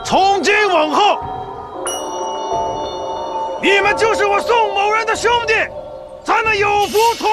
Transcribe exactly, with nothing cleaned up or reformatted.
从今往后，你们就是我宋某人的兄弟，咱们有福同